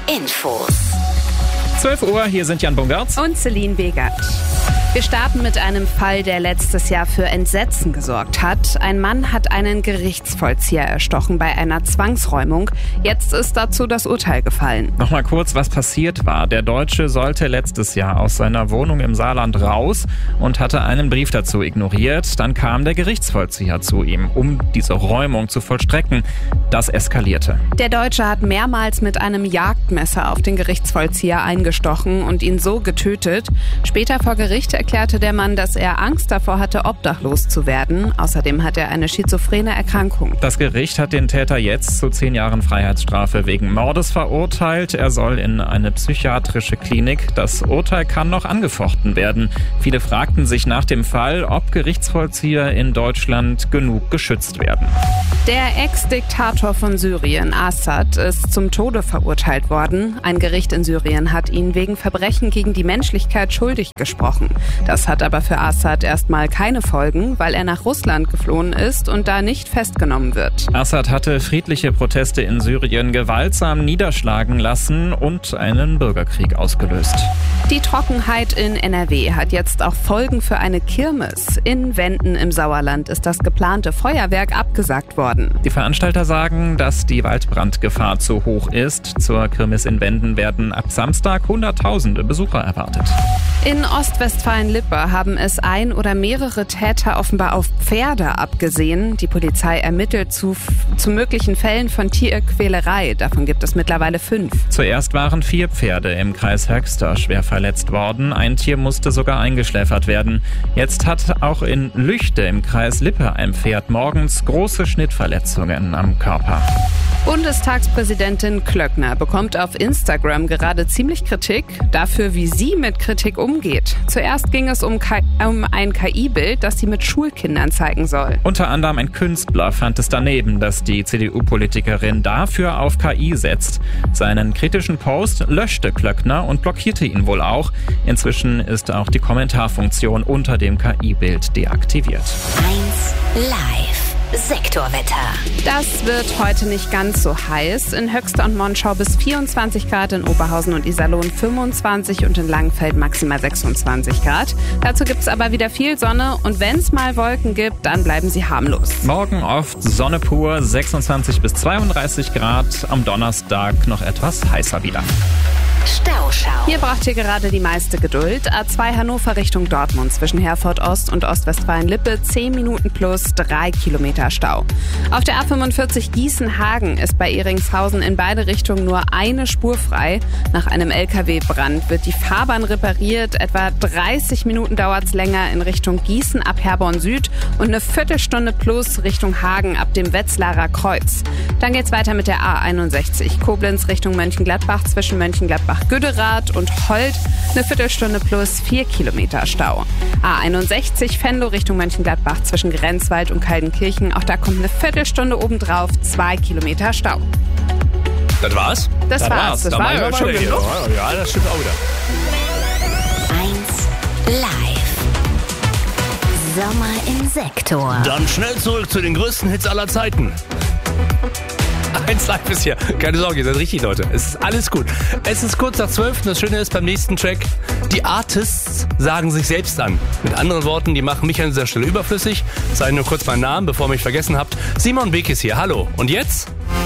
Infos. 12 Uhr, hier sind Jan Bungartz und Celine Wegert. Wir starten mit einem Fall, der letztes Jahr für Entsetzen gesorgt hat. Ein Mann hat einen Gerichtsvollzieher erstochen bei einer Zwangsräumung. Jetzt ist dazu das Urteil gefallen. Nochmal kurz, was passiert war. Der Deutsche sollte letztes Jahr aus seiner Wohnung im Saarland raus und hatte einen Brief dazu ignoriert. Dann kam der Gerichtsvollzieher zu ihm, um diese Räumung zu vollstrecken. Das eskalierte. Der Deutsche hat mehrmals mit einem Jagdmesser auf den Gerichtsvollzieher eingestochen und ihn so getötet. Später vor Gericht erklärte der Mann, dass er Angst davor hatte, obdachlos zu werden. Außerdem hat er eine schizophrene Erkrankung. Das Gericht hat den Täter jetzt zu 10 Jahren Freiheitsstrafe wegen Mordes verurteilt. Er soll in eine psychiatrische Klinik. Das Urteil kann noch angefochten werden. Viele fragten sich nach dem Fall, ob Gerichtsvollzieher in Deutschland genug geschützt werden. Der Ex-Diktator von Syrien, Assad, ist zum Tode verurteilt worden. Ein Gericht in Syrien hat ihn wegen Verbrechen gegen die Menschlichkeit schuldig gesprochen. Das hat aber für Assad erstmal keine Folgen, weil er nach Russland geflohen ist und da nicht festgenommen wird. Assad hatte friedliche Proteste in Syrien gewaltsam niederschlagen lassen und einen Bürgerkrieg ausgelöst. Die Trockenheit in NRW hat jetzt auch Folgen für eine Kirmes. In Wenden im Sauerland ist das geplante Feuerwerk abgesagt worden. Die Veranstalter sagen, dass die Waldbrandgefahr zu hoch ist. Zur Kirmes in Wenden werden ab Samstag Hunderttausende Besucher erwartet. In Ostwestfalen-Lippe haben es ein oder mehrere Täter offenbar auf Pferde abgesehen. Die Polizei ermittelt zu möglichen Fällen von Tierquälerei. Davon gibt es mittlerweile 5. Zuerst waren 4 Pferde im Kreis Höxter schwer verletzt worden. Ein Tier musste sogar eingeschläfert werden. Jetzt hat auch in Lüchte im Kreis Lippe ein Pferd morgens große Schnittverletzungen am Körper. Bundestagspräsidentin Klöckner bekommt auf Instagram gerade ziemlich Kritik dafür, wie sie mit Kritik umgeht. Zuerst ging es um ein KI-Bild, das sie mit Schulkindern zeigen soll. Unter anderem ein Künstler fand es daneben, dass die CDU-Politikerin dafür auf KI setzt. Seinen kritischen Post löschte Klöckner und blockierte ihn wohl auch. Inzwischen ist auch die Kommentarfunktion unter dem KI-Bild deaktiviert. 1 Live. Sektorwetter. Das wird heute nicht ganz so heiß. In Höxter und Monschau bis 24 Grad, in Oberhausen und Iserlohn 25 und in Langenfeld maximal 26 Grad. Dazu gibt es aber wieder viel Sonne und wenn es mal Wolken gibt, dann bleiben sie harmlos. Morgen oft Sonne pur, 26 bis 32 Grad. Am Donnerstag noch etwas heißer wieder. Stauschau. Hier braucht ihr gerade die meiste Geduld. A2 Hannover Richtung Dortmund zwischen Herford Ost und Ostwestfalen-Lippe 10 Minuten plus 3 Kilometer Stau. Auf der A45 Gießen-Hagen ist bei Ehringshausen in beide Richtungen nur eine Spur frei. Nach einem LKW-Brand wird die Fahrbahn repariert. Etwa 30 Minuten dauert es länger in Richtung Gießen ab Herborn Süd und eine Viertelstunde plus Richtung Hagen ab dem Wetzlarer Kreuz. Dann geht's weiter mit der A61 Koblenz Richtung Mönchengladbach zwischen Mönchengladbach-Güderath und Holt eine Viertelstunde plus 4 Kilometer Stau. A61 Venlo Richtung Mönchengladbach zwischen Grenzwald und Kaldenkirchen. Auch da kommt eine Viertelstunde obendrauf, 2 Kilometer Stau. Das war's? Das war's. Das war ja schon genug. Ja, das stimmt auch wieder. 1 Live. Sommer im Sektor. Dann schnell zurück zu den größten Hits aller Zeiten. 1 Live ist hier. Keine Sorge, ihr seid richtig, Leute. Es ist alles gut. Es ist kurz nach 12 und das Schöne ist beim nächsten Track, die Artists sagen sich selbst an. Mit anderen Worten, die machen mich an dieser Stelle überflüssig. Sage nur kurz meinen Namen, bevor ihr mich vergessen habt. Simon Beek ist hier. Hallo. Und jetzt?